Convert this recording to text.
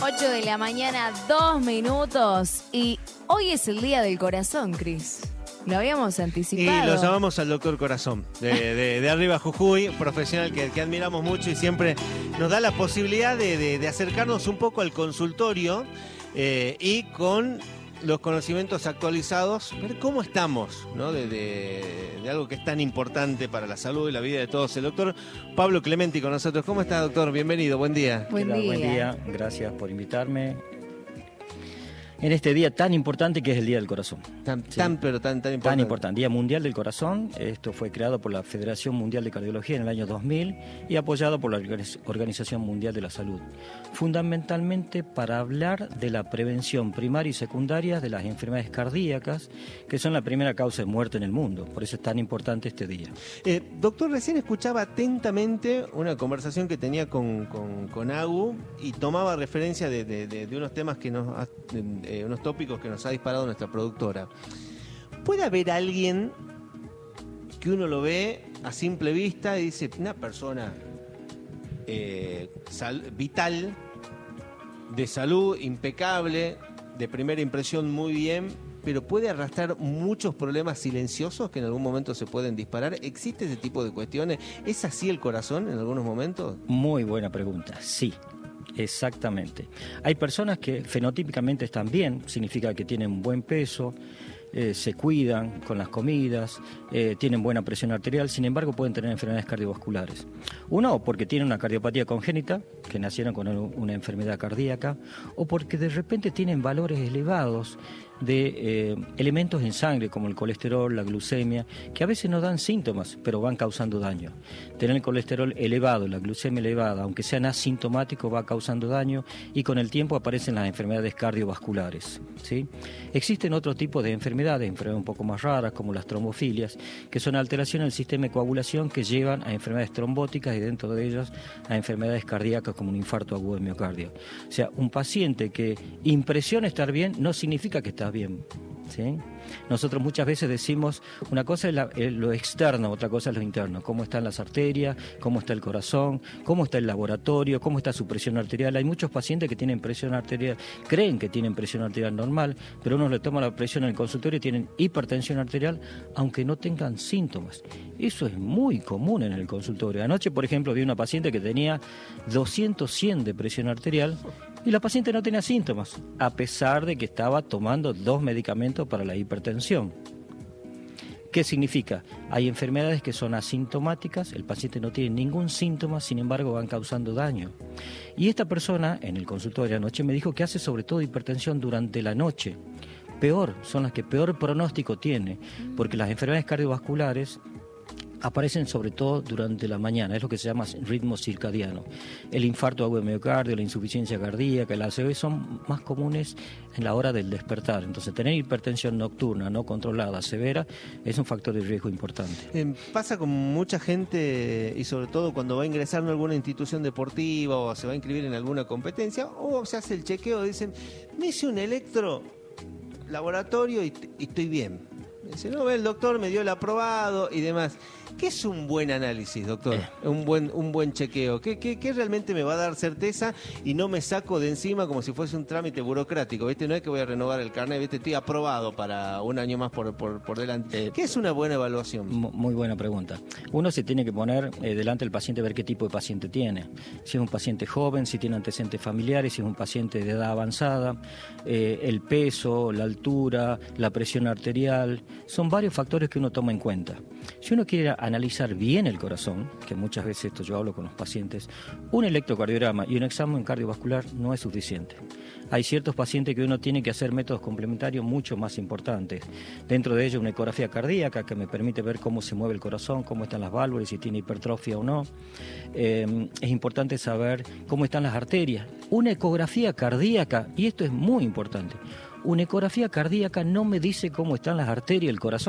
8 de la mañana, 2 minutos. Y hoy es el Día del Corazón, Cris. Lo habíamos anticipado. Y lo llamamos al doctor Corazón, de Arriba Jujuy, profesional que admiramos mucho y siempre nos da la posibilidad de acercarnos un poco al consultorio y con los conocimientos actualizados, ver cómo estamos, ¿no? de algo que es tan importante para la salud y la vida de todos. El doctor Pablo Clementi con nosotros. ¿Cómo está, doctor? Bienvenido, buen día. Buen día. Gracias por invitarme en este día tan importante que es el Día del Corazón. Tan importante. Tan importante. Día Mundial del Corazón. Esto fue creado por la Federación Mundial de Cardiología en el año 2000 y apoyado por la Organización Mundial de la Salud. Fundamentalmente para hablar de la prevención primaria y secundaria de las enfermedades cardíacas, que son la primera causa de muerte en el mundo. Por eso es tan importante este día. Doctor, recién escuchaba atentamente una conversación que tenía con Agu y tomaba referencia de unos temas que unos tópicos que nos ha disparado nuestra productora. ¿Puede haber alguien que uno lo ve a simple vista y dice, una persona vital, de salud impecable, de primera impresión muy bien, pero puede arrastrar muchos problemas silenciosos que en algún momento se pueden disparar? ¿Existe ese tipo de cuestiones? ¿Es así el corazón en algunos momentos? Muy buena pregunta, sí. Exactamente. Hay personas que fenotípicamente están bien, significa que tienen buen peso, se cuidan con las comidas, tienen buena presión arterial, sin embargo pueden tener enfermedades cardiovasculares. Uno, porque tienen una cardiopatía congénita, que nacieron con una enfermedad cardíaca, o porque de repente tienen valores elevados de elementos en sangre como el colesterol, la glucemia, que a veces no dan síntomas, pero van causando daño. Tener el colesterol elevado, la glucemia elevada, aunque sean asintomáticos, va causando daño y con el tiempo aparecen las enfermedades cardiovasculares, ¿sí? Existen otro tipo de enfermedades un poco más raras, como las trombofilias, que son alteraciones del sistema de coagulación que llevan a enfermedades trombóticas y dentro de ellas a enfermedades cardíacas como un infarto agudo de miocardio. O sea, un paciente que impresiona estar bien no significa que está bien, ¿sí? Nosotros muchas veces decimos, una cosa es lo externo, otra cosa es lo interno, cómo están las arterias, cómo está el corazón, cómo está el laboratorio, cómo está su presión arterial. Hay muchos pacientes que tienen presión arterial, creen que tienen presión arterial normal, pero uno le toma la presión en el consultorio y tienen hipertensión arterial, aunque no tengan síntomas. Eso es muy común en el consultorio. Anoche, por ejemplo, vi una paciente que tenía 200/100 de presión arterial y la paciente no tenía síntomas, a pesar de que estaba tomando 2 medicamentos para la hipertensión. ¿Qué significa? Hay enfermedades que son asintomáticas, el paciente no tiene ningún síntoma, sin embargo van causando daño. Y esta persona en el consultorio de anoche me dijo que hace sobre todo hipertensión durante la noche. Peor, son las que peor pronóstico tiene, porque las enfermedades cardiovasculares aparecen sobre todo durante la mañana, es lo que se llama ritmo circadiano. El infarto agudo de miocardio, la insuficiencia cardíaca, el ACV son más comunes en la hora del despertar. Entonces, tener hipertensión nocturna no controlada, severa, es un factor de riesgo importante. Pasa con mucha gente, y sobre todo cuando va a ingresar en alguna institución deportiva o se va a inscribir en alguna competencia, o se hace el chequeo, dicen, me hice un laboratorio y estoy bien. Dice, no, el doctor me dio el aprobado y demás. ¿Qué es un buen análisis, doctor? Un buen chequeo. ¿Qué realmente me va a dar certeza y no me saco de encima como si fuese un trámite burocrático? ¿Viste? No es que voy a renovar el carnet, ¿viste? Estoy aprobado para un año más por delante. ¿Qué es una buena evaluación? Muy buena pregunta. Uno se tiene que poner delante del paciente, ver qué tipo de paciente tiene. Si es un paciente joven, si tiene antecedentes familiares, si es un paciente de edad avanzada, el peso, la altura, la presión arterial, son varios factores que uno toma en cuenta. Si uno quiere analizar bien el corazón, que muchas veces esto yo hablo con los pacientes, un electrocardiograma y un examen cardiovascular no es suficiente. Hay ciertos pacientes que uno tiene que hacer métodos complementarios mucho más importantes. Dentro de ellos una ecografía cardíaca que me permite ver cómo se mueve el corazón, cómo están las válvulas, si tiene hipertrofia o no. Es importante saber cómo están las arterias. Una ecografía cardíaca, y esto es muy importante, una ecografía cardíaca no me dice cómo están las arterias y el corazón.